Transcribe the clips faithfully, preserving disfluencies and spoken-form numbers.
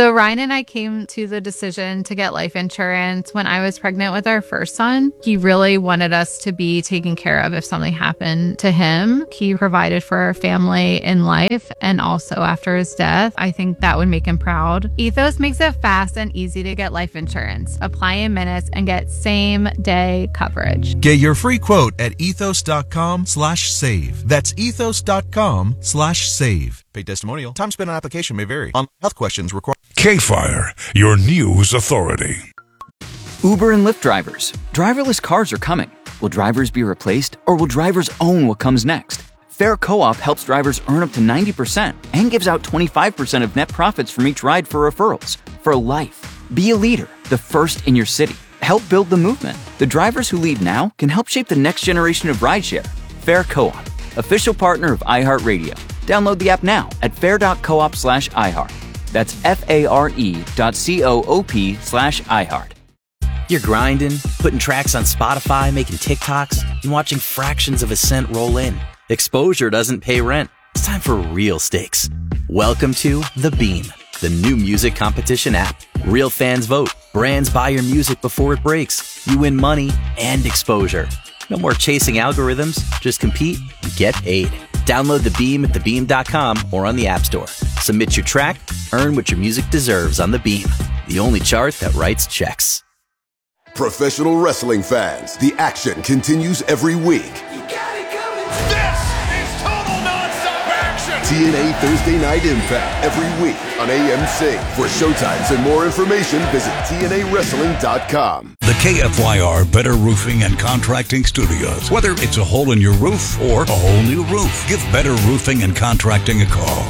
So Ryan and I came to the decision to get life insurance when I was pregnant with our first son. He really wanted us to be taken care of if something happened to him. He provided for our family in life and also after his death. I think that would make him proud. Ethos makes it fast and easy to get life insurance. Apply in minutes and get same day coverage. Get your free quote at ethos.com slash save. That's ethos.com slash save. Paid testimonial. Time spent on application may vary. On health questions require. K-Fire, your news authority. Uber and Lyft drivers. Driverless cars are coming. Will drivers be replaced, or will drivers own what comes next? Fair Co-op helps drivers earn up to ninety percent and gives out twenty-five percent of net profits from each ride for referrals. For life. Be a leader, the first in your city. Help build the movement. The drivers who lead now can help shape the next generation of rideshare. Fair Co-op, official partner of iHeartRadio. Download the app now at fair.coop slash iHeart. That's F-A-R-E dot C-O-O-P slash iHeart. You're grinding, putting tracks on Spotify, making TikToks, and watching fractions of a cent roll in. Exposure doesn't pay rent. It's time for real stakes. Welcome to The Beam, the new music competition app. Real fans vote. Brands buy your music before it breaks. You win money and exposure. No more chasing algorithms. Just compete and get paid. Download The Beam at the beam dot com or on the App Store. Submit your track, earn what your music deserves on The Beam, the only chart that writes checks. Professional wrestling fans, the action continues every week. You got it coming. This is total nonstop action. T N A Thursday Night Impact every week on A M C. For showtimes and more information, visit T N A wrestling dot com. The K F Y R Better Roofing and Contracting Studios. Whether it's a hole in your roof or a whole new roof, give Better Roofing and Contracting a call.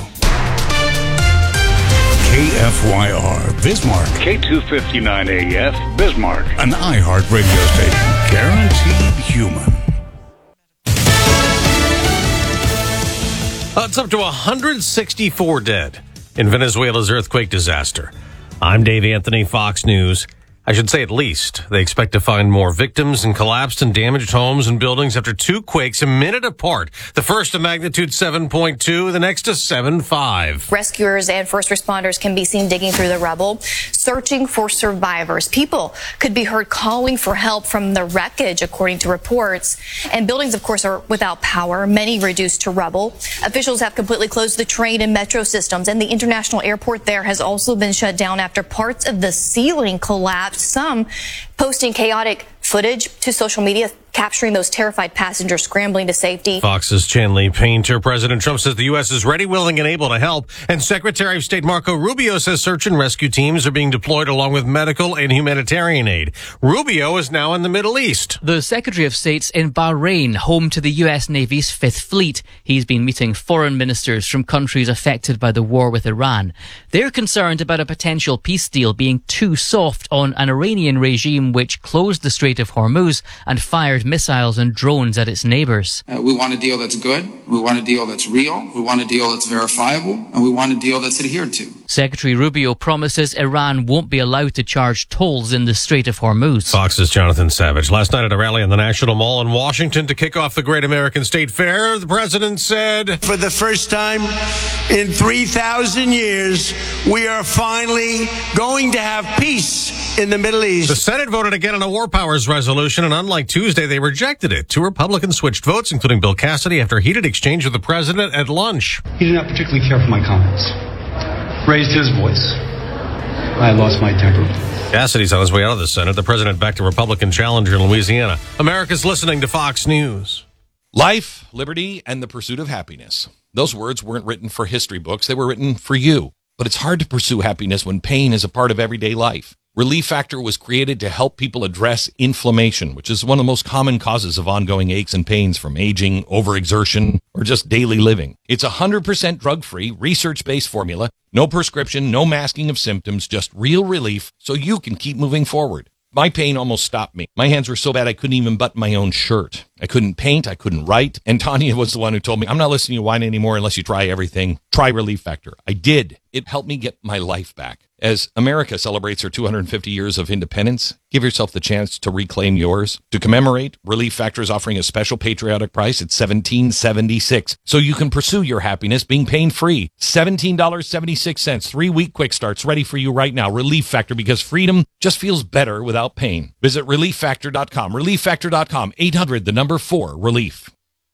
K F Y R Bismarck. K two fifty-nine A F Bismarck. An iHeart radio station. Guaranteed human. Uh, it's up to one hundred sixty-four dead in Venezuela's earthquake disaster. I'm Dave Anthony, Fox News. I should say at least. They expect to find more victims in collapsed and damaged homes and buildings after two quakes a minute apart. The first a magnitude seven point two, the next a seven point five. Rescuers and first responders can be seen digging through the rubble, searching for survivors. People could be heard calling for help from the wreckage, according to reports. And buildings, of course, are without power, many reduced to rubble. Officials have completely closed the train and metro systems, and the international airport there has also been shut down after parts of the ceiling collapsed. Some posting chaotic footage to social media, capturing those terrified passengers scrambling to safety. Fox's Chanley Painter. President Trump says the U S is ready, willing, and able to help. And Secretary of State Marco Rubio says search and rescue teams are being deployed along with medical and humanitarian aid. Rubio is now in the Middle East. The Secretary of State's in Bahrain, home to the U S Navy's Fifth Fleet. He's been meeting foreign ministers from countries affected by the war with Iran. They're concerned about a potential peace deal being too soft on an Iranian regime which closed the Strait of Hormuz and fired missiles and drones at its neighbors. Uh, we want a deal that's good. We want a deal that's real. We want a deal that's verifiable. And we want a deal that's adhered to. Secretary Rubio promises Iran won't be allowed to charge tolls in the Strait of Hormuz. Fox's Jonathan Savage. Last night at a rally on the National Mall in Washington to kick off the Great American State Fair, the president said, "For the first time in three thousand years, we are finally going to have peace in the Middle East." The Senate voted again on a war powers resolution, and unlike Tuesday, they rejected it. Two Republicans switched votes, including Bill Cassidy, after a heated exchange with the president at lunch. He did not particularly care for my comments. Raised his voice. I lost my temper. Cassidy's on his way out of the Senate. The president backed a Republican challenger in Louisiana. America's listening to Fox News. Life, liberty, and the pursuit of happiness. Those words weren't written for history books. They were written for you. But it's hard to pursue happiness when pain is a part of everyday life. Relief Factor was created to help people address inflammation, which is one of the most common causes of ongoing aches and pains from aging, overexertion, or just daily living. It's a one hundred percent drug-free, research-based formula. No prescription, no masking of symptoms, just real relief so you can keep moving forward. My pain almost stopped me. My hands were so bad I couldn't even button my own shirt. I couldn't paint, I couldn't write. And Tanya was the one who told me, "I'm not listening to you whine anymore unless you try everything. Try Relief Factor." I did. It helped me get my life back. As America celebrates her two hundred fifty years of independence, give yourself the chance to reclaim yours. To commemorate, Relief Factor is offering a special patriotic price at seventeen dollars and seventy-six cents, so you can pursue your happiness being pain-free. seventeen dollars and seventy-six cents, three-week quick starts ready for you right now. Relief Factor, because freedom just feels better without pain. Visit relief factor dot com. relief factor dot com. eight hundred, the number four, relief.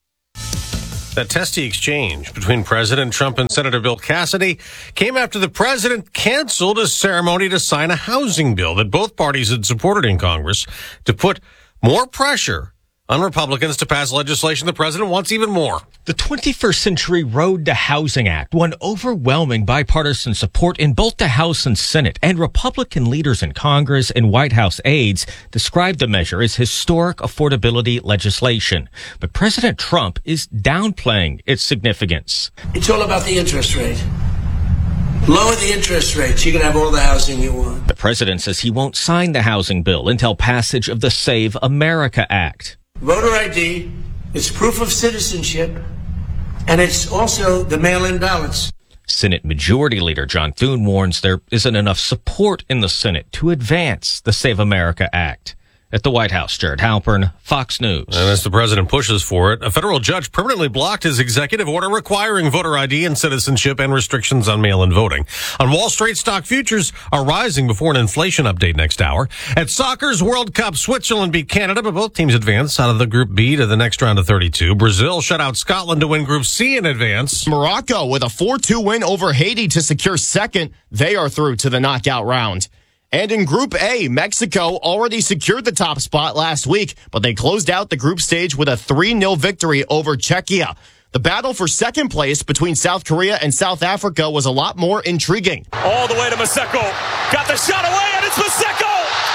That testy exchange between President Trump and Senator Bill Cassidy came after the president canceled a ceremony to sign a housing bill that both parties had supported in Congress to put more pressure on Republicans to pass legislation the president wants even more. The twenty-first Century Road to Housing Act won overwhelming bipartisan support in both the House and Senate, and Republican leaders in Congress and White House aides described the measure as historic affordability legislation. But President Trump is downplaying its significance. It's all about the interest rate. Lower the interest rates, you can have all the housing you want. The president says he won't sign the housing bill until passage of the Save America Act. Voter I D, it's proof of citizenship, and it's also the mail-in ballots. Senate Majority Leader John Thune warns there isn't enough support in the Senate to advance the Save America Act. At the White House, Jared Halpern, Fox News. And as the president pushes for it, a federal judge permanently blocked his executive order requiring voter I D and citizenship and restrictions on mail-in voting. On Wall Street, stock futures are rising before an inflation update next hour. At soccer's World Cup, Switzerland beat Canada, but both teams advance out of the Group B to the next round of thirty-two. Brazil shut out Scotland to win Group C in advance. Morocco with a four two win over Haiti to secure second. They are through to the knockout round. And in Group A, Mexico already secured the top spot last week, but they closed out the group stage with a three nil victory over Czechia. The battle for second place between South Korea and South Africa was a lot more intriguing. All the way to Maseko. Got the shot away, and it's Maseko!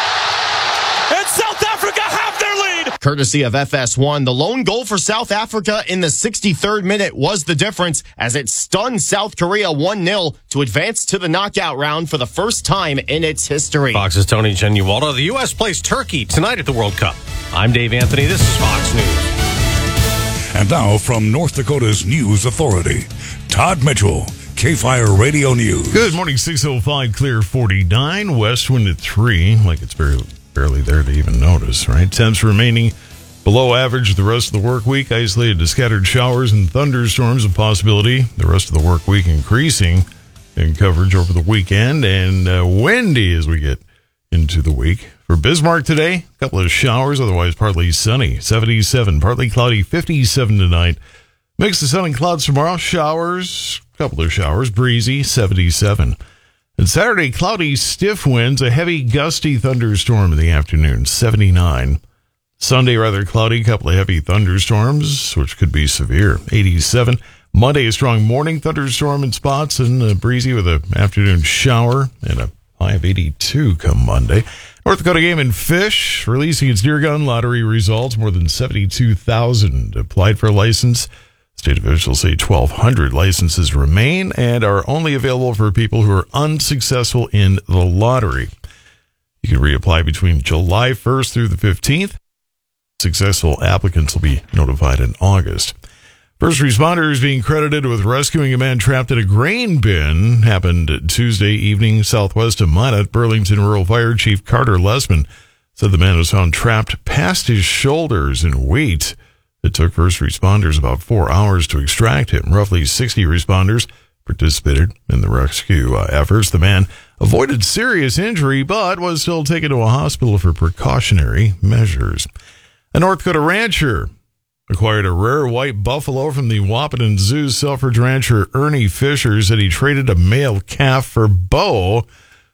And South Africa have their lead! Courtesy of F S one, the lone goal for South Africa in the sixty-third minute was the difference as it stunned South Korea one nil to advance to the knockout round for the first time in its history. Fox's Tony Genualdo. The U S plays Turkey tonight at the World Cup. I'm Dave Anthony. This is Fox News. And now from North Dakota's News Authority, Todd Mitchell, K-Fire Radio News. Good morning, six oh five, clear forty-nine, west wind at three, like it's barely, barely there to even notice, right? Temps remaining below average the rest of the work week, isolated to scattered showers and thunderstorms a possibility. The rest of the work week increasing in coverage over the weekend, and uh, windy as we get into the week. For Bismarck today, a couple of showers, otherwise partly sunny, seventy-seven, partly cloudy, fifty-seven tonight. Mix of sun and clouds tomorrow, showers, a couple of showers, breezy, seventy-seven. And Saturday, cloudy, stiff winds, a heavy, gusty thunderstorm in the afternoon, seventy-nine. Sunday, rather cloudy, couple of heavy thunderstorms, which could be severe, eighty-seven. Monday, a strong morning thunderstorm in spots and uh, breezy with an afternoon shower and a high of eighty-two come Monday. North Dakota Game and Fish releasing its deer gun lottery results. More than seventy-two thousand applied for a license. State officials say twelve hundred licenses remain and are only available for people who are unsuccessful in the lottery. You can reapply between July first through the fifteenth. Successful applicants will be notified in August. First responders being credited with rescuing a man trapped in a grain bin happened Tuesday evening southwest of Minot. Burlington Rural Fire Chief Carter Lesman said the man was found trapped past his shoulders in weight. It took first responders about four hours to extract him. Roughly sixty responders participated in the rescue uh, efforts. The man avoided serious injury, but was still taken to a hospital for precautionary measures. A North Dakota rancher acquired a rare white buffalo from the Wahpeton Zoo. Selfridge rancher Ernie Fisher said he traded a male calf for Bo,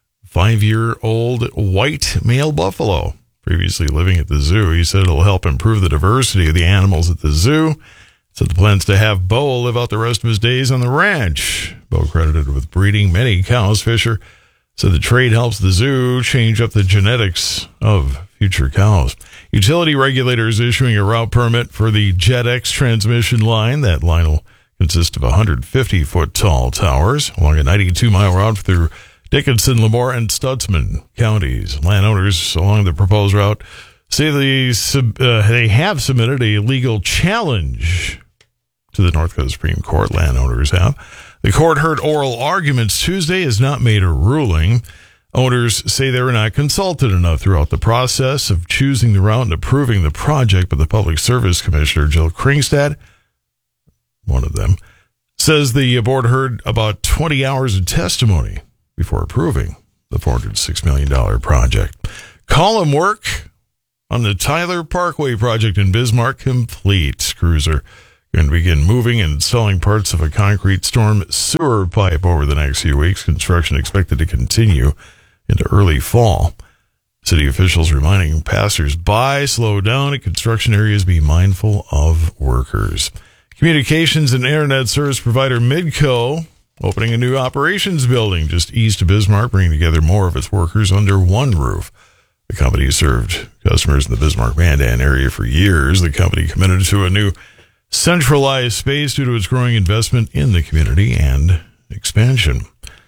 five-year-old white male buffalo. Previously living at the zoo, he said it'll help improve the diversity of the animals at the zoo. Said the plans to have Bo live out the rest of his days on the ranch. Bo credited with breeding many cows. Fisher said the trade helps the zoo change up the genetics of future cows. Utility regulators issuing a route permit for the JetX transmission line. That line will consist of one hundred fifty foot tall towers along a ninety-two mile route through Dickinson, Lemoore, and Stutzman counties. Landowners along the proposed route say they, sub, uh, they have submitted a legal challenge to the North Dakota Supreme Court. Landowners have. The court heard oral arguments Tuesday, has not made a ruling. Owners say they were not consulted enough throughout the process of choosing the route and approving the project, but the Public Service Commissioner, Jill Kringstad, one of them, says the board heard about twenty hours of testimony before approving the four hundred six million dollars project. Column work on the Tyler Parkway project in Bismarck complete. Crews are going to begin moving and installing parts of a concrete storm sewer pipe over the next few weeks. Construction expected to continue into early fall. City officials reminding passers-by, slow down at construction areas, be mindful of workers. Communications and internet service provider Midco opening a new operations building just east of Bismarck, bringing together more of its workers under one roof. The company served customers in the Bismarck-Mandan area for years. The company committed to a new centralized space due to its growing investment in the community and expansion.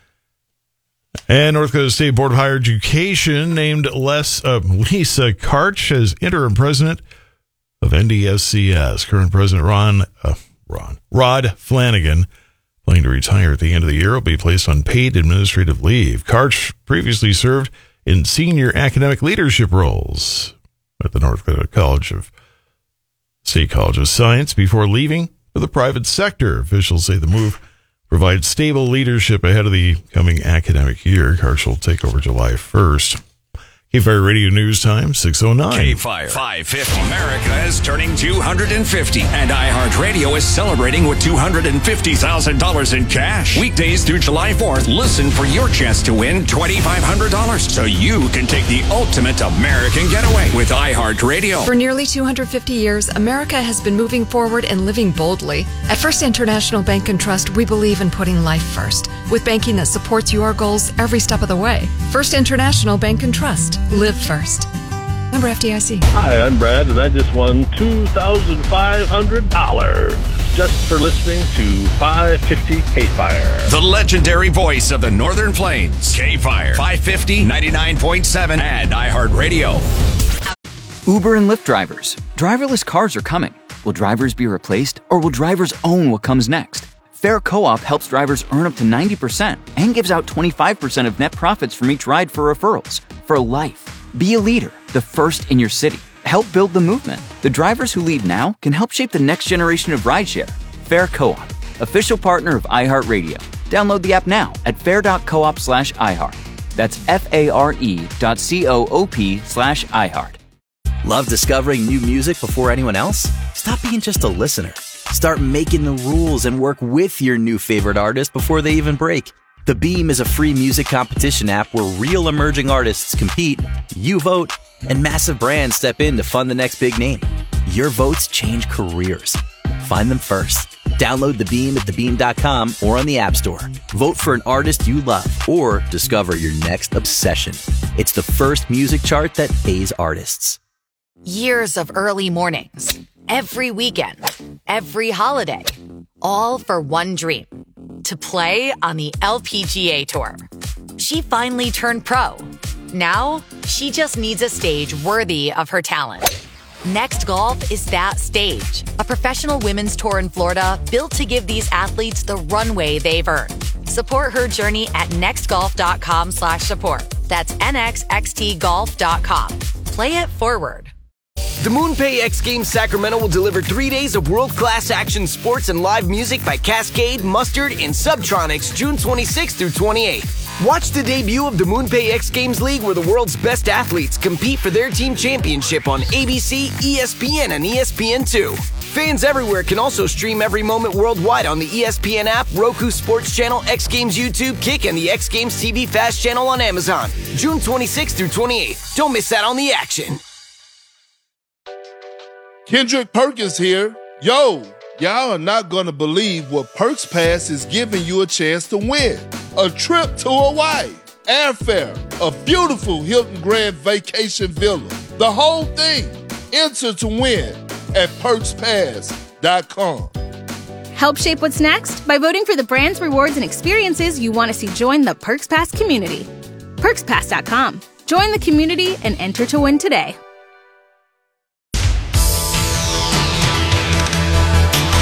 And North Dakota State Board of Higher Education named Les, uh, Lisa Karch as interim president of N D S C S. Current president Ron, uh, Ron Rod Flanagan, planning to retire at the end of the year, will be placed on paid administrative leave. Karch previously served in senior academic leadership roles at the North Dakota College of State College of Science before leaving for the private sector. Officials say the move provides stable leadership ahead of the coming academic year. Karch will take over July first. K-Fire Radio News Time, six oh nine. K-Fire five fifty. America is turning two hundred fifty, and iHeartRadio is celebrating with two hundred fifty thousand dollars in cash. Weekdays through July fourth, listen for your chance to win twenty-five hundred dollars so you can take the ultimate American getaway with iHeartRadio. For nearly two hundred fifty years, America has been moving forward and living boldly. At First International Bank and Trust, we believe in putting life first, with banking that supports your goals every step of the way. First International Bank and Trust. Live first. Member F D I C. Hi, I'm Brad, and I just won two thousand five hundred dollars just for listening to five fifty K-Fire. The legendary voice of the Northern Plains. K-Fire five fifty, ninety-nine point seven, and iHeartRadio. Uber and Lyft drivers. Driverless cars are coming. Will drivers be replaced, or will drivers own what comes next? Fair Co-op helps drivers earn up to ninety percent and gives out twenty-five percent of net profits from each ride for referrals. For life. Be a leader, the first in your city. Help build the movement. The drivers who lead now can help shape the next generation of rideshare. Fair Co-op, official partner of iHeartRadio. Download the app now at fair.coop slash iHeart. That's F-A-R-E dot C-O-O-P slash iHeart. Love discovering new music before anyone else? Stop being just a listener. Start making the rules and work with your new favorite artist before they even break. The Beam is a free music competition app where real emerging artists compete, you vote, and massive brands step in to fund the next big name. Your votes change careers. Find them first. Download The Beam at the beam dot com or on the App Store. Vote for an artist you love or discover your next obsession. It's the first music chart that pays artists. Years of early mornings, every weekend, every holiday, all for one dream. To play on the L P G A Tour. She finally turned pro. Now, she just needs a stage worthy of her talent. Next Golf is that stage. A professional women's tour in Florida built to give these athletes the runway they've earned. Support her journey at nextgolf.com slash support. That's N X X T golf dot com. Play it forward. The MoonPay X Games Sacramento will deliver three days of world-class action sports and live music by Cascade, Mustard, and Subtronics June twenty-sixth through twenty-eighth. Watch the debut of the MoonPay X Games League where the world's best athletes compete for their team championship on A B C, E S P N, and E S P N two. Fans everywhere can also stream every moment worldwide on the E S P N app, Roku Sports Channel, X Games YouTube, Kick, and the X Games T V Fast Channel on Amazon. June twenty-sixth through twenty-eighth. Don't miss out on the action. Kendrick Perkins here. Yo, y'all are not going to believe what Perks Pass is giving you a chance to win. A trip to Hawaii, airfare, a beautiful Hilton Grand Vacation Villa. The whole thing. Enter to win at perks pass dot com. Help shape what's next by voting for the brands, rewards, and experiences you want to see join the Perks Pass community. perks pass dot com. Join the community and enter to win today.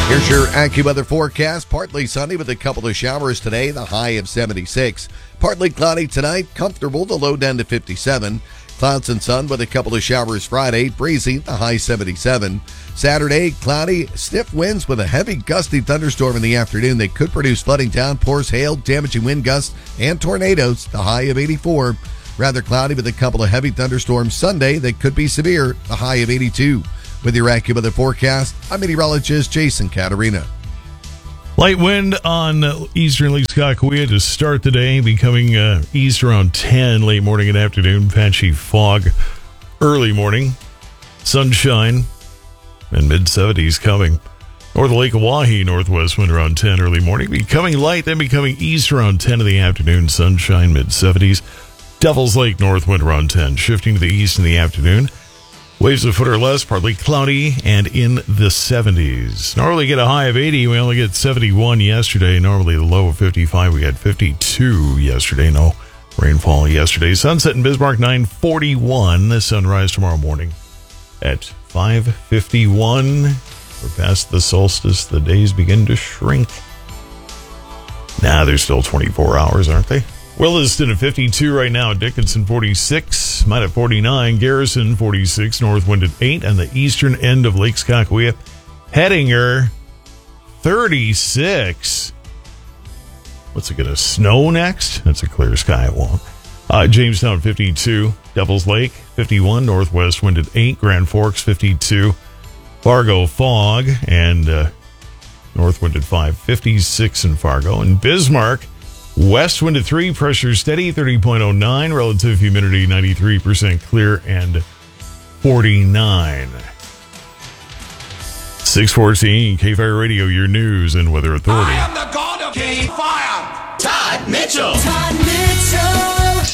Here's your AccuWeather forecast. Partly sunny with a couple of showers today, the high of seventy-six. Partly cloudy tonight, comfortable, the low down to fifty-seven. Clouds and sun with a couple of showers Friday, breezy, the high seventy-seven. Saturday, cloudy, stiff winds with a heavy gusty thunderstorm in the afternoon that could produce flooding, downpours, hail, damaging wind gusts, and tornadoes, the high of eighty-four. Rather cloudy with a couple of heavy thunderstorms Sunday that could be severe, the high of eighty-two. With your AccuWeather forecast, I'm meteorologist Jason Caterina. Light wind on eastern Lake Skakawea to start the day, becoming uh, east around ten, late morning and afternoon. Patchy fog early morning. Sunshine and mid-seventies coming. North Lake Oahe, northwest wind around ten early morning. Becoming light, then becoming east around ten in the afternoon. Sunshine, mid-seventies. Devil's Lake, north wind around ten. Shifting to the east in the afternoon. Waves a foot or less, partly cloudy, and in the seventies. Normally get a high of eighty. We only get seventy-one yesterday. Normally the low of fifty-five. We had fifty-two yesterday. No rainfall yesterday. Sunset in Bismarck, nine forty-one. The sunrise tomorrow morning at five fifty-one. We're past the solstice. The days begin to shrink. Nah, there's still twenty-four hours, aren't they? Williston at fifty-two right now. Dickinson forty-six. Mine at forty-nine. Garrison forty-six. North wind at eight. And the eastern end of Lake Skakawea. Hettinger thirty-six. What's it going to snow next? That's a clear sky. It won't. Uh, Jamestown fifty-two. Devil's Lake fifty-one. Northwest wind at eight. Grand Forks fifty-two. Fargo fog. And uh, north wind at five. fifty-six in Fargo. And Bismarck. West wind at three, pressure steady, thirty point oh nine, relative humidity ninety-three percent clear, and forty-nine. six fourteen, K-Fire Radio, your news and weather authority. I am the god of K-Fire, Todd Mitchell. Todd Mitchell.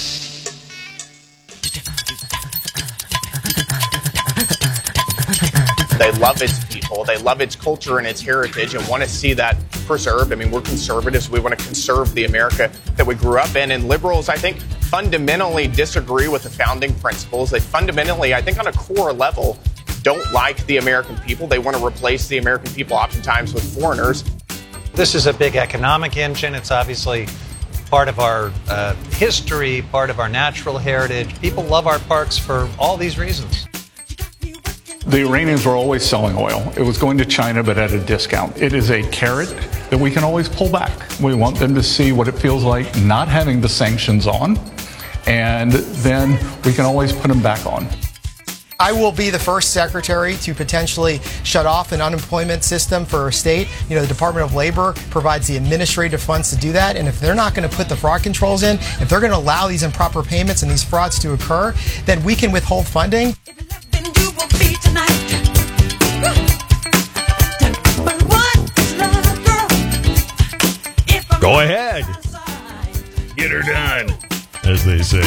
They love its people, they love its culture and its heritage and want to see that preserved. I mean, we're conservatives. We want to conserve the America that we grew up in. And liberals, I think, fundamentally disagree with the founding principles. They fundamentally, I think on a core level, don't like the American people. They want to replace the American people oftentimes with foreigners. This is a big economic engine. It's obviously part of our uh, history, part of our natural heritage. People love our parks for all these reasons. The Iranians were always selling oil. It was going to China, but at a discount. It is a carrot that we can always pull back. We want them to see what it feels like not having the sanctions on, and then we can always put them back on. I will be the first secretary to potentially shut off an unemployment system for a state. You know, the Department of Labor provides the administrative funds to do that. And if they're not going to put the fraud controls in, if they're going to allow these improper payments and these frauds to occur, then we can withhold funding. Go ahead. Get her done, as they say.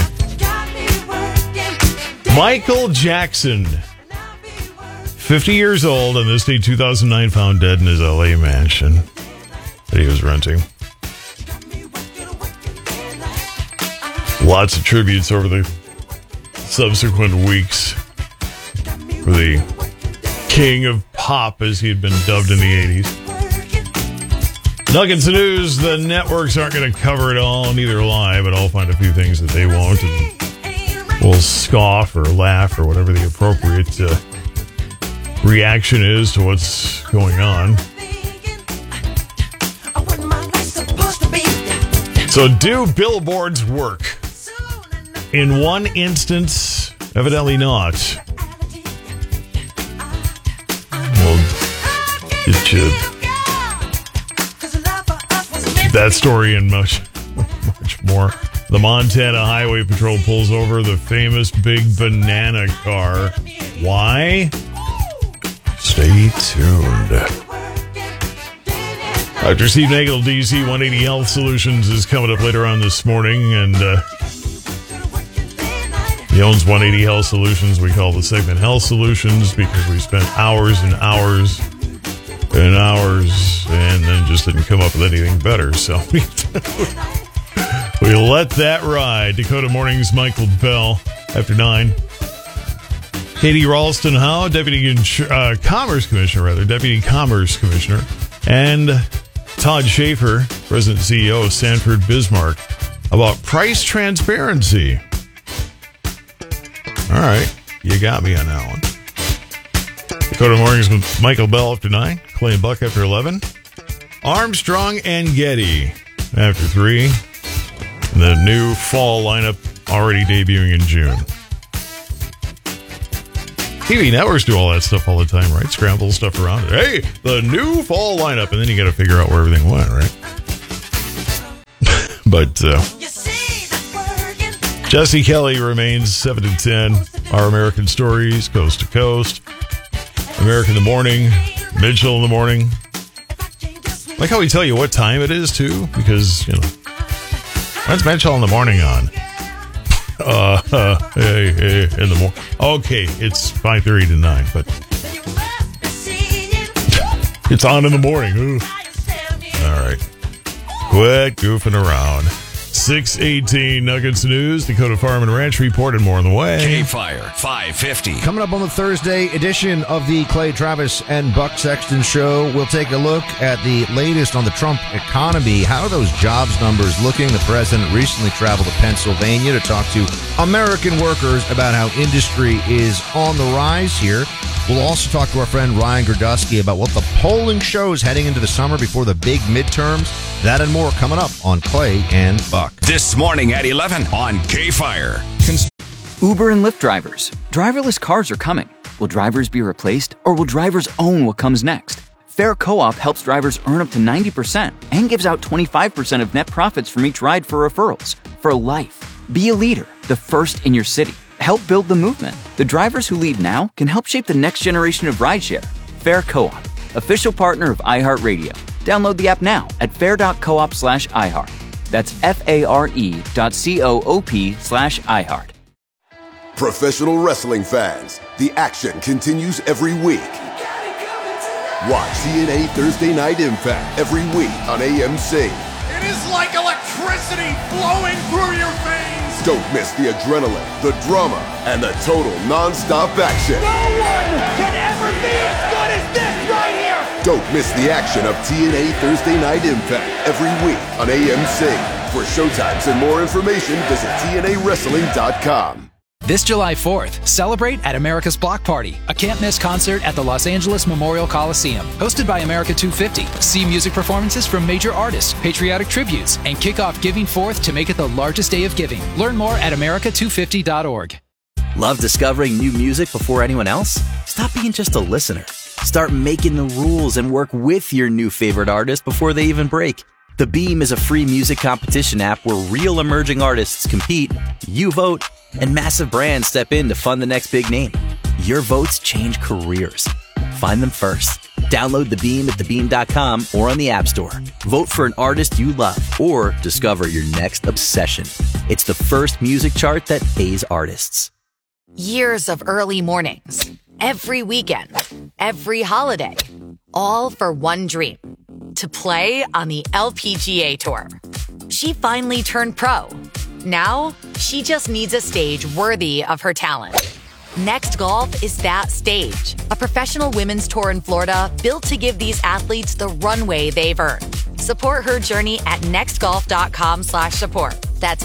Michael Jackson, fifty years old, on this day two thousand nine, found dead in his L A mansion that he was renting. Lots of tributes over the subsequent weeks for the king of pop, as he had been dubbed in the eighties. Nuggets of news, the networks aren't going to cover it all, neither will I, but I'll find a few things that they won't, and we'll scoff or laugh or whatever the appropriate uh, reaction is to what's going on. So do billboards work? In one instance, evidently not. We'll get you that story and much, much more. The Montana Highway Patrol pulls over the famous big banana car. Why? Stay tuned. Doctor Steve Nagel, D C one eighty Health Solutions, is coming up later on this morning, and uh, he owns one eighty Health Solutions. We call the segment Health Solutions because we spent hours and hours and hours and then just didn't come up with anything better. So we, we let that ride. Dakota Mornings, Michael Bell, after nine. Katie Ralston Howe, Deputy uh, Commerce Commissioner, rather, Deputy Commerce Commissioner, And Todd Schaefer, President and C E O of Sanford Bismarck, about price transparency. All right, you got me on that one. Dakota Mornings with Michael Bell after nine, Clay and Buck after eleven, Armstrong and Getty after three, and the new fall lineup already debuting in June. T V networks do all that stuff all the time, right? Scramble stuff around it. Hey, the new fall lineup, and then you got to figure out where everything went, right? But uh, Jesse Kelly remains seven to ten. Our American Stories, Coast to Coast. America in the morning. Mitchell in the morning. Like how we tell you what time it is, too, because, you know, when's Mitchell in the morning on? Uh, uh hey, hey, in the morning. Okay, it's five thirty to nine, but it's on in the morning. Ooh. All right. Quit goofing around. six eighteen Nuggets News, Dakota Farm and Ranch Report, and more on the way. K-Fire five fifty. Coming up on the Thursday edition of the Clay Travis and Buck Sexton Show, we'll take a look at the latest on the Trump economy. How are those jobs numbers looking? The president recently traveled to Pennsylvania to talk to American workers about how industry is on the rise here. We'll also talk to our friend Ryan Gerdusky about what the polling shows heading into the summer before the big midterms. That and more coming up on Clay and Buck. This morning at eleven on K-Fire. Uber and Lyft drivers. Driverless cars are coming. Will drivers be replaced, or will drivers own what comes next? Fair Co-op helps drivers earn up to ninety percent and gives out twenty-five percent of net profits from each ride for referrals. For life. Be a leader, the first in your city. Help build the movement. The drivers who lead now can help shape the next generation of rideshare. Fair Co-op, official partner of iHeartRadio. Download the app now at fair.coop slash iHeart. That's F-A-R-E dot C-O-O-P slash iHeart. Professional wrestling fans, the action continues every week. Watch T N A Thursday Night Impact every week on A M C. It is like electricity flowing through your veins. Don't miss the adrenaline, the drama, and the total non-stop action. No one can ever be as good as this right here. Don't miss the action of T N A Thursday Night Impact every week on A M C. For showtimes and more information, visit T N A wrestling dot com. This July fourth, celebrate at America's Block Party, a can't-miss concert at the Los Angeles Memorial Coliseum. Hosted by America two fifty. See music performances from major artists, patriotic tributes, and kick off Giving Forth to make it the largest day of giving. Learn more at America two fifty dot org. Love discovering new music before anyone else? Stop being just a listener. Start making the rules and work with your new favorite artist before they even break. The Beam is a free music competition app where real emerging artists compete, you vote, and massive brands step in to fund the next big name. Your votes change careers. Find them first. Download The Beam at the beam dot com or on the App Store. Vote for an artist you love or discover your next obsession. It's the first music chart that pays artists. Years of early mornings, every weekend, every holiday, all for one dream, to play on the L P G A Tour. She finally turned pro. Now, she just needs a stage worthy of her talent. Next Golf is that stage, a professional women's tour in Florida built to give these athletes the runway they've earned. Support her journey at nextgolf.com slash support. That's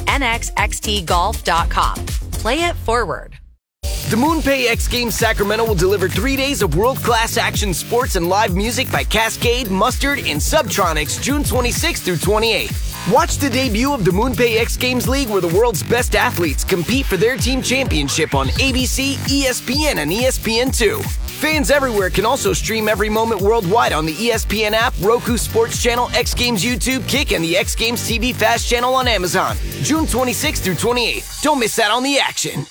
nxxt golf dot com. Play it forward. The MoonPay X Games Sacramento will deliver three days of world-class action sports and live music by Cascade, Mustard, and Subtronics June twenty-sixth through twenty-eighth. Watch the debut of the MoonPay X Games League where the world's best athletes compete for their team championship on A B C, E S P N, and E S P N two. Fans everywhere can also stream every moment worldwide on the E S P N app, Roku Sports Channel, X Games YouTube, Kick, and the X Games T V Fast Channel on Amazon. June twenty-sixth through twenty-eighth. Don't miss out on the action.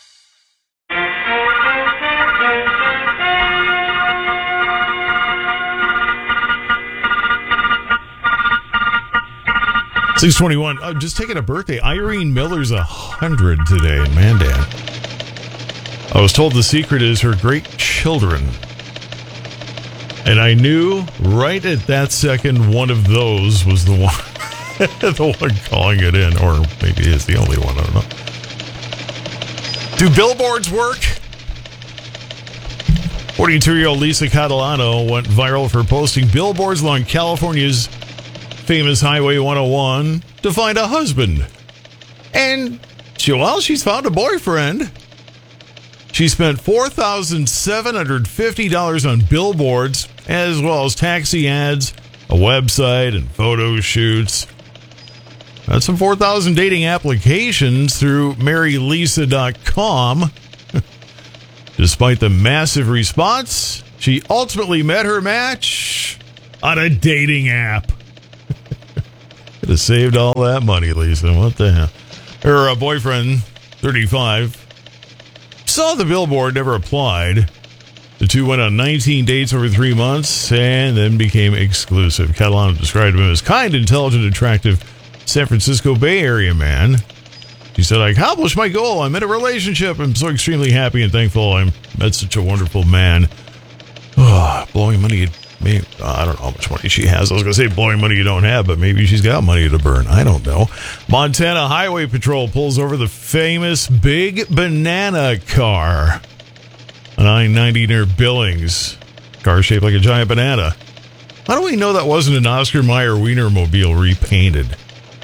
six twenty-one. Oh, just taking a birthday. Irene Miller's one hundred today in Mandan. I was told the secret is her great children. And I knew right at that second one of those was the one the one calling it in. Or maybe it is the only one. I don't know. Do billboards work? forty-two-year-old Lisa Catalano went viral for posting billboards along California's famous Highway one oh one to find a husband. And, she, well, she's found a boyfriend. She spent four thousand seven hundred fifty dollars on billboards, as well as taxi ads, a website, and photo shoots. That's some four thousand dating applications through marry lisa dot com. Despite the massive response, she ultimately met her match on a dating app. Could have saved all that money, Lisa. What the hell? Her uh, boyfriend, thirty-five, saw the billboard, never applied. The two went on nineteen dates over three months and then became exclusive. Catalano described him as kind, intelligent, attractive San Francisco Bay Area man. She said, I accomplished my goal. I'm in a relationship. I'm so extremely happy and thankful I met such a wonderful man. Oh, blowing money. Maybe, uh, I don't know how much money she has. I was going to say blowing money you don't have, but maybe she's got money to burn. I don't know. Montana Highway Patrol pulls over the famous Big Banana car on I ninety near Billings. Car shaped like a giant banana. How do we know that wasn't an Oscar Mayer Wienermobile repainted?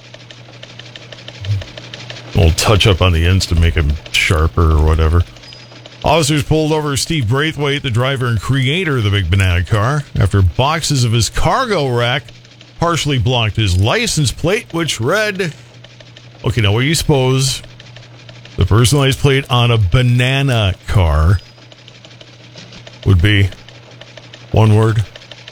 We'll touch up on the ends to make them sharper or whatever. Officers pulled over Steve Braithwaite, the driver and creator of the Big Banana car, after boxes of his cargo rack partially blocked his license plate, which read... Okay, now what do you suppose the personalized plate on a banana car would be? One word.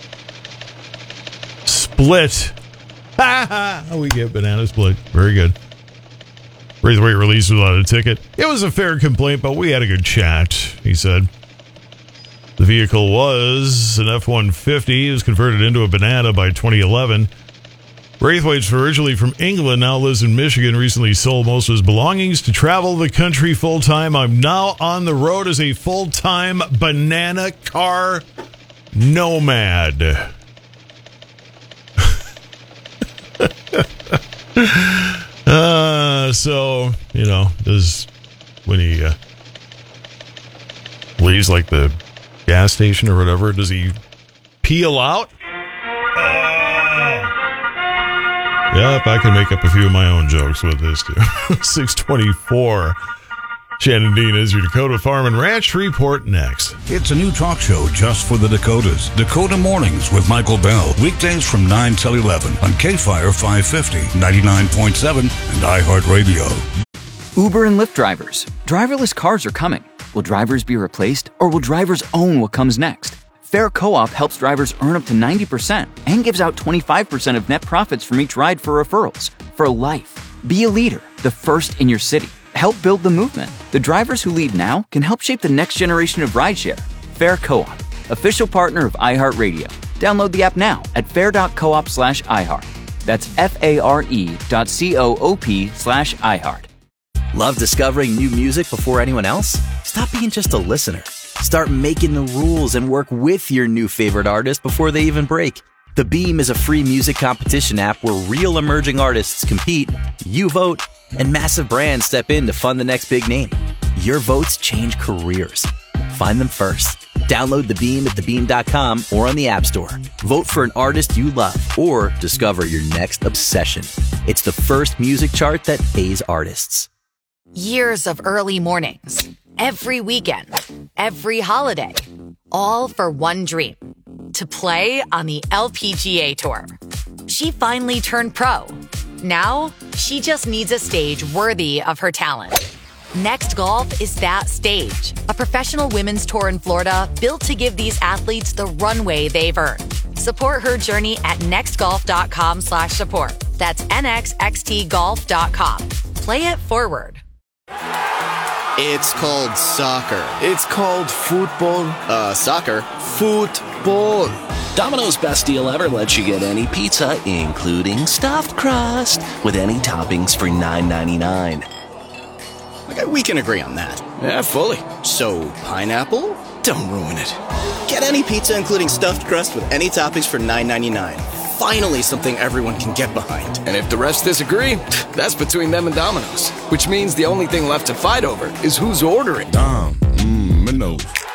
Split. Ha ha! We get banana split. Very good. Braithwaite released without a ticket. It was a fair complaint, but we had a good chat, he said. The vehicle was an F one fifty. It was converted into a banana by twenty eleven. Braithwaite's originally from England, now lives in Michigan, recently sold most of his belongings to travel the country full-time. I'm now on the road as a full-time banana car nomad. Uh, so, you know, does when he uh, leaves like the gas station or whatever, does he peel out? Yep, I can make up a few of my own jokes with this too. six twenty-four. Shannon Dean is your Dakota Farm and Ranch Report next. It's a new talk show just for the Dakotas. Dakota Mornings with Michael Bell. Weekdays from nine till eleven on K-Fire five fifty, ninety-nine point seven, and iHeartRadio. Uber and Lyft drivers. Driverless cars are coming. Will drivers be replaced, or will drivers own what comes next? Fair Co-op helps drivers earn up to ninety percent and gives out twenty-five percent of net profits from each ride for referrals. For life. Be a leader, the first in your city. Help build the movement. The drivers who lead now can help shape the next generation of rideshare. Fair Co-op, official partner of iHeartRadio. Download the app now at fair.coop slash iHeart. That's F-A-R-E dot C-O-O-P slash iHeart. Love discovering new music before anyone else? Stop being just a listener. Start making the rules and work with your new favorite artist before they even break. The Beam is a free music competition app where real emerging artists compete, you vote, and massive brands step in to fund the next big name. Your votes change careers. Find them first. Download The Beam at the beam dot com or on the App Store. Vote for an artist you love or discover your next obsession. It's the first music chart that pays artists. Years of early mornings, every weekend, every holiday, all for one dream, to play on the L P G A Tour. She finally turned pro. Now, she just needs a stage worthy of her talent. Next Golf is that stage, a professional women's tour in Florida built to give these athletes the runway they've earned. Support her journey at nextgolf.com slash support. That's nxxtgolf dot com. Play it forward. It's called soccer. It's called football. Uh, soccer. Football. Domino's best deal ever lets you get any pizza, including stuffed crust, with any toppings for nine ninety-nine. Okay, we can agree on that. Yeah, fully. So, pineapple? Don't ruin it. Get any pizza, including stuffed crust, with any toppings for nine ninety-nine. Finally, something everyone can get behind. And if the rest disagree, that's between them and Domino's. Which means the only thing left to fight over is who's ordering. Dom, mmm,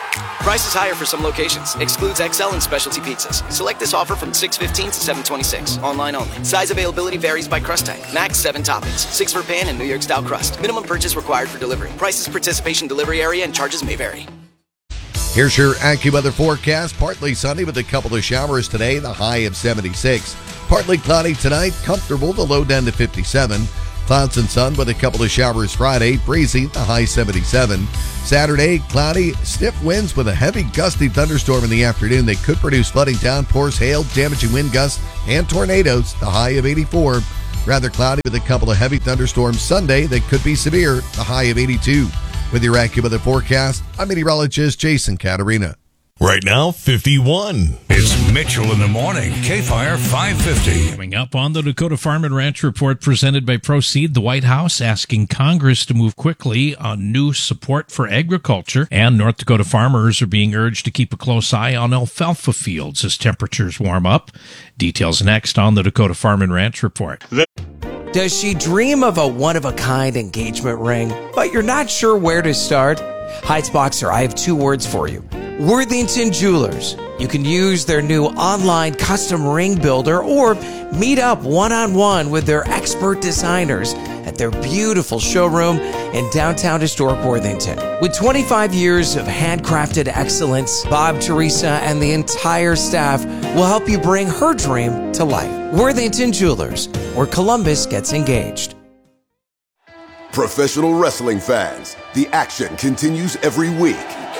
Prices higher for some locations. Excludes X L and specialty pizzas. Select this offer from six fifteen to seven twenty-six. Online only. Size availability varies by crust type. Max seven toppings. Six for pan and New York style crust. Minimum purchase required for delivery. Prices, participation, delivery area, and charges may vary. Here's your AccuWeather forecast. Partly sunny with a couple of showers today. The high of seventy-six. Partly cloudy tonight. Comfortable. The low down to fifty-seven. Clouds and sun with a couple of showers Friday. Breezy. The high seventy-seven. Saturday, cloudy, stiff winds with a heavy gusty thunderstorm in the afternoon that could produce flooding downpours, hail, damaging wind gusts, and tornadoes. The high of eighty-four. Rather cloudy with a couple of heavy thunderstorms Sunday that could be severe. The high of eighty-two. With your AccuWeather forecast, I'm meteorologist Jason Caterina. Right now, fifty-one. It's Mitchell in the morning. K-Fire five fifty. Coming up on the Dakota Farm and Ranch Report presented by Proceed, the White House asking Congress to move quickly on new support for agriculture, and North Dakota farmers are being urged to keep a close eye on alfalfa fields as temperatures warm up. Details next on the Dakota Farm and Ranch Report. Does she dream of a one-of-a-kind engagement ring, but you're not sure where to start? Heights Boxer, I have two words for you. Worthington Jewelers. You can use their new online custom ring builder or meet up one-on-one with their expert designers at their beautiful showroom in downtown historic Worthington. With twenty-five years of handcrafted excellence, Bob, Teresa, and the entire staff will help you bring her dream to life. Worthington Jewelers, where Columbus gets engaged. Professional wrestling fans, the action continues every week.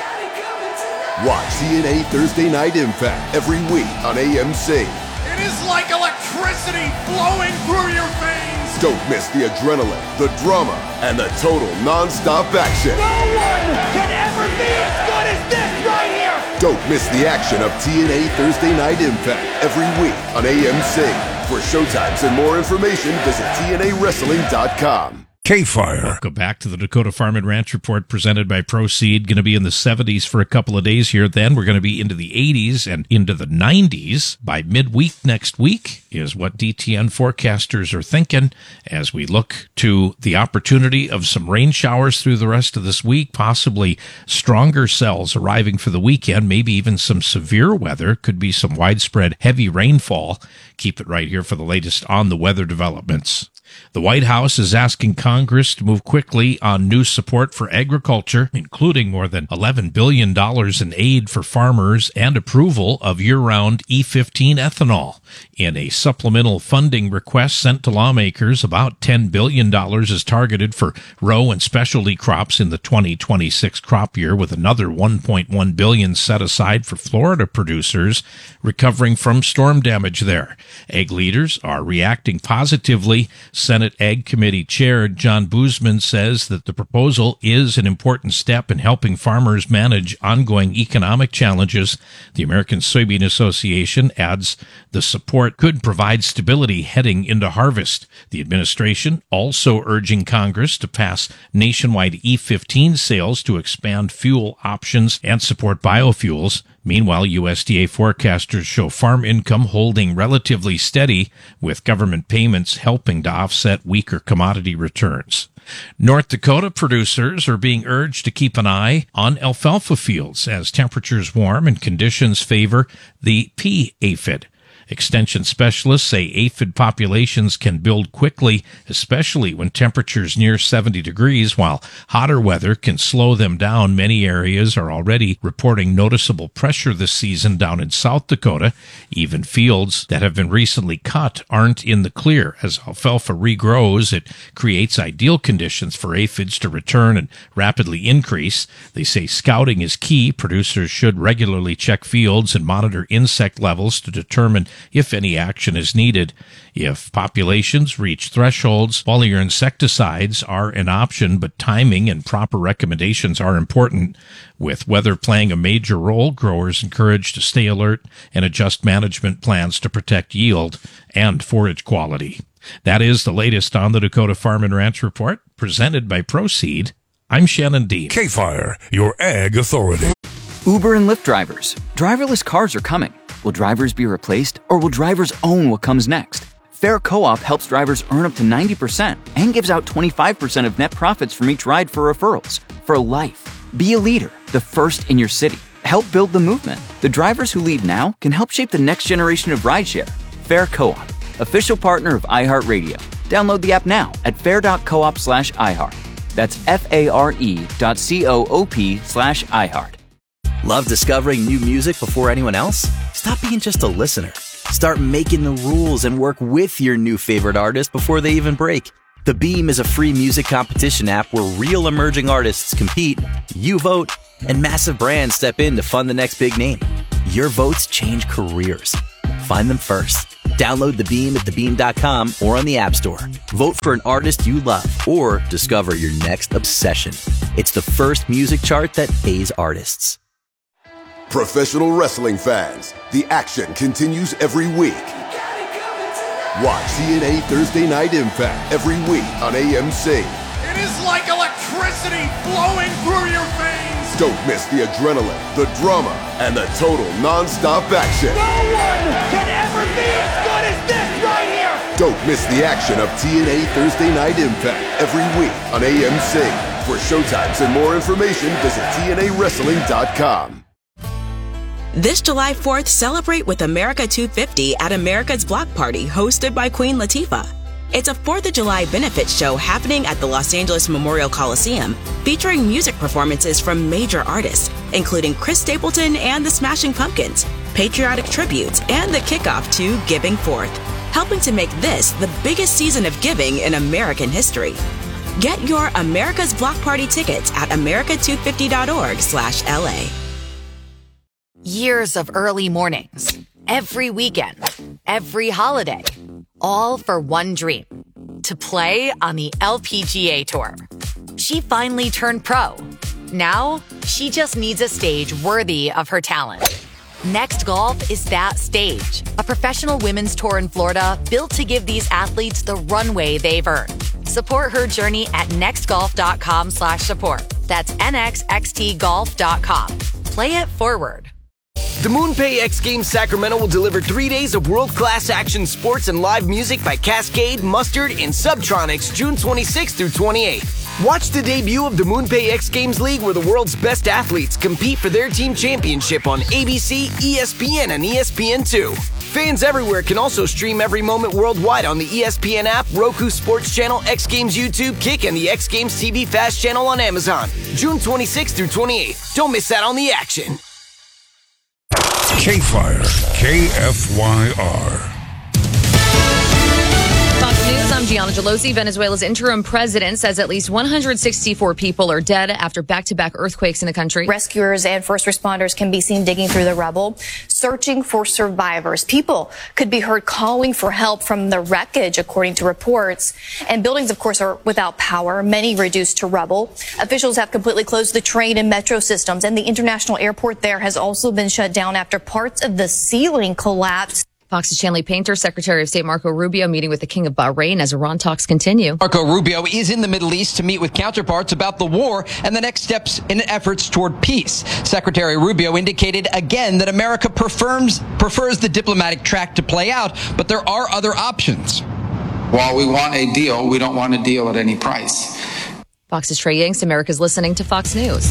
Watch T N A Thursday Night Impact every week on A M C. It is like electricity flowing through your veins. Don't miss the adrenaline, the drama, and the total non-stop action. No one can ever be as good as this right here. Don't miss the action of T N A Thursday Night Impact every week on A M C. For showtimes and more information, visit T N A wrestling dot com. K-Fire. Go back to the Dakota Farm and Ranch Report presented by Proceed. Going to be in the seventies for a couple of days here. Then we're going to be into the eighties and into the nineties by midweek next week is what D T N forecasters are thinking as we look to the opportunity of some rain showers through the rest of this week, possibly stronger cells arriving for the weekend, maybe even some severe weather. Could be some widespread heavy rainfall. Keep it right here for the latest on the weather developments. The White House is asking Congress to move quickly on new support for agriculture, including more than eleven billion dollars in aid for farmers and approval of year-round E fifteen ethanol. In a supplemental funding request sent to lawmakers, about ten billion dollars is targeted for row and specialty crops in the twenty twenty-six crop year, with another one point one billion dollars set aside for Florida producers recovering from storm damage there. Ag leaders are reacting positively. Senate Ag Committee Chair John Boozman says that the proposal is an important step in helping farmers manage ongoing economic challenges. The American Soybean Association adds the support could provide stability heading into harvest. The administration also urging Congress to pass nationwide E fifteen sales to expand fuel options and support biofuels. Meanwhile, U S D A forecasters show farm income holding relatively steady, with government payments helping to offset weaker commodity returns. North Dakota producers are being urged to keep an eye on alfalfa fields as temperatures warm and conditions favor the pea aphid. Extension specialists say aphid populations can build quickly, especially when temperatures near seventy degrees, while hotter weather can slow them down. Many areas are already reporting noticeable pressure this season down in South Dakota. Even fields that have been recently cut aren't in the clear. As alfalfa regrows, it creates ideal conditions for aphids to return and rapidly increase. They say scouting is key. Producers should regularly check fields and monitor insect levels to determine if any action is needed. If populations reach thresholds, foliar insecticides are an option, but timing and proper recommendations are important. With weather playing a major role, growers encouraged to stay alert and adjust management plans to protect yield and forage quality. That is the latest on the Dakota Farm and Ranch Report, presented by Proceed. I'm Shannon Dean. K-Fire, your ag authority. Uber and Lyft drivers. Driverless cars are coming. Will drivers be replaced, or will drivers own what comes next? Fair Co-op helps drivers earn up to ninety percent and gives out twenty-five percent of net profits from each ride for referrals for life. Be a leader, the first in your city. help build the movement. The drivers who lead now can help shape the next generation of rideshare. Fair Co-op, official partner of iHeartRadio. Download the app now at fair.coop slash iHeart. That's F-A-R-E dot C-O-O-P slash iHeart. Love discovering new music before anyone else? Stop being just a listener. Start making the rules and work with your new favorite artist before they even break. The Beam is a free music competition app where real emerging artists compete, you vote, and massive brands step in to fund the next big name. Your votes change careers. Find them first. Download The Beam at the beam dot com or on the App Store. Vote for an artist you love or discover your next obsession. It's the first music chart that pays artists. Professional wrestling fans, the action continues every week. Watch T N A Thursday Night Impact every week on A M C. It is like electricity flowing through your veins. Don't miss the adrenaline, the drama, and the total non-stop action. No one can ever be as good as this right here. Don't miss the action of T N A Thursday Night Impact every week on A M C. For showtimes and more information, visit T N A wrestling dot com. This July fourth, celebrate with America two fifty at America's Block Party, hosted by Queen Latifah. It's a fourth of July benefit show happening at the Los Angeles Memorial Coliseum, featuring music performances from major artists, including Chris Stapleton and the Smashing Pumpkins, patriotic tributes, and the kickoff to Giving Forth, helping to make this the biggest season of giving in American history. Get your America's Block Party tickets at america two fifty dot org slash L A. Years of early mornings, every weekend, every holiday, all for one dream, to play on the L P G A Tour. She finally turned pro. Now, she just needs a stage worthy of her talent. Next Golf is that stage, a professional women's tour in Florida built to give these athletes the runway they've earned. Support her journey at nextgolf.com slash support. That's N X X T golf dot com. Play it forward. The MoonPay X Games Sacramento will deliver three days of world-class action sports and live music by Cascade, Mustard, and Subtronics June twenty-sixth through twenty-eighth. Watch the debut of the MoonPay X Games League, where the world's best athletes compete for their team championship on A B C, E S P N, and E S P N two. Fans everywhere can also stream every moment worldwide on the E S P N app, Roku Sports Channel, X Games YouTube, Kick, and the X Games T V Fast channel on Amazon. June twenty-sixth through twenty-eighth. Don't miss out on the action. K-Fire, K F Y R. Fox News, I'm Gianna Gelosi. Venezuela's interim president says at least one hundred sixty-four people are dead after back-to-back earthquakes in the country. Rescuers and first responders can be seen digging through the rubble, searching for survivors. People could be heard calling for help from the wreckage, according to reports. And buildings, of course, are without power, many reduced to rubble. Officials have completely closed the train and metro systems, and the international airport there has also been shut down after parts of the ceiling collapsed. Fox's Chanley Painter, Secretary of State Marco Rubio meeting with the King of Bahrain as Iran talks continue. Marco Rubio is in the Middle East to meet with counterparts about the war and the next steps in efforts toward peace. Secretary Rubio indicated again that America prefers, prefers the diplomatic track to play out, but there are other options. While we want a deal, we don't want a deal at any price. Fox's Trey Yanks, America's listening to Fox News.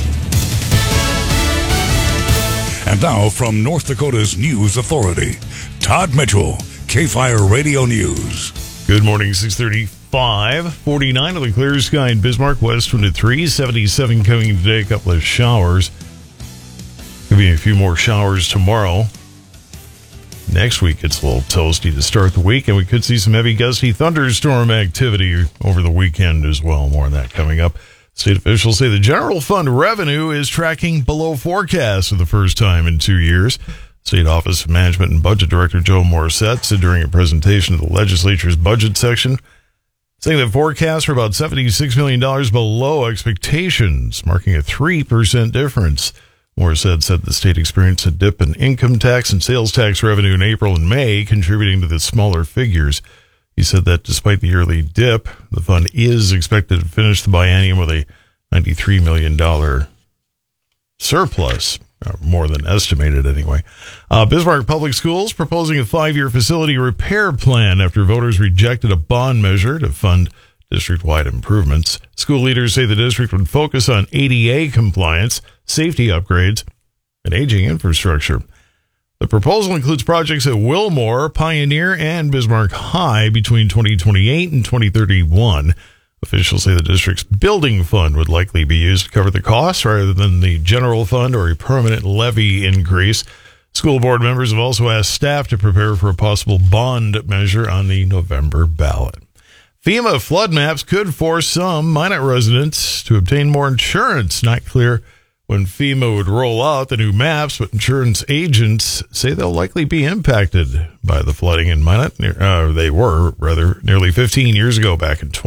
And now from North Dakota's News Authority, Todd Mitchell, K-Fire Radio News. Good morning, six thirty-five, forty-nine on the clear sky in Bismarck, west wind at three, seventy-seven coming today, a couple of showers. Could be a few more showers tomorrow. Next week, it's a little toasty to start the week, and we could see some heavy gusty thunderstorm activity over the weekend as well. More on that coming up. State officials say the general fund revenue is tracking below forecast for the first time in two years. State Office of Management and Budget Director Joe Morissette said during a presentation to the legislature's budget section, saying that forecasts are about seventy-six million dollars below expectations, marking a three percent difference. Morissette said the state experienced a dip in income tax and sales tax revenue in April and May, contributing to the smaller figures. He said that despite the early dip, the fund is expected to finish the biennium with a ninety-three million dollars surplus, or more than estimated anyway. Uh, Bismarck Public Schools proposing a five-year facility repair plan after voters rejected a bond measure to fund district-wide improvements. School leaders say the district would focus on A D A compliance, safety upgrades, and aging infrastructure. The proposal includes projects at Wilmore, Pioneer, and Bismarck High between twenty twenty-eight and twenty thirty-one. Officials say the district's building fund would likely be used to cover the costs rather than the general fund or a permanent levy increase. School board members have also asked staff to prepare for a possible bond measure on the November ballot. FEMA flood maps could force some Minot residents to obtain more insurance. Not clear when FEMA would roll out the new maps, but insurance agents say they'll likely be impacted by the flooding in Minot. Uh, they were, rather, nearly fifteen years ago back in twenty